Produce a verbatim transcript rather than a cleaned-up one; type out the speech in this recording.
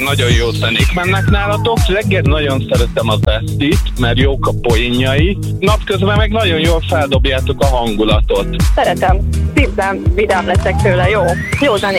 Nagyon jó zenék mennek nálatok. Reggel nagyon szeretem az esztit, mert jók a poénjai. Napközben meg nagyon jól feldobjátok a hangulatot. Szeretem. Szívem, vidám leszek tőle. Jó. Jó zenék.